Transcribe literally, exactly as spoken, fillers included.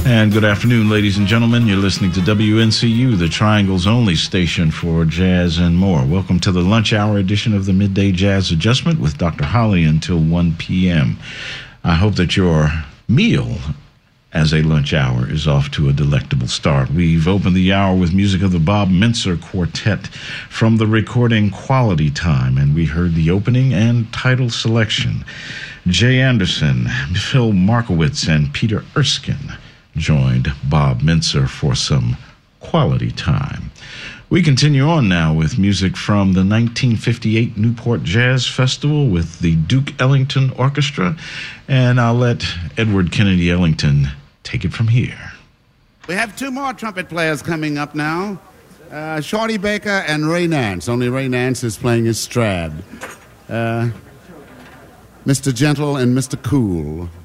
And good afternoon, ladies and gentlemen. You're listening to W N C U, the Triangle's only station for jazz and more. Welcome to the lunch hour edition of the Midday Jazz Adjustment with Doctor Holly until one p.m. I hope that your meal as a lunch hour is off to a delectable start. We've opened the hour with music of the Bob Mintzer Quartet from the recording Quality Time, and we heard the opening and title selection. Jay Anderson, Phil Markowitz, and Peter Erskine joined Bob Mintzer for some Quality Time. We continue on now with music from the nineteen fifty-eight Newport Jazz Festival with the Duke Ellington Orchestra, and I'll let Edward Kennedy Ellington take it from here. We have two more trumpet players coming up now, uh, Shorty Baker and Ray Nance, only Ray Nance is playing his Strad. Uh, Mister Gentle and Mister Cool.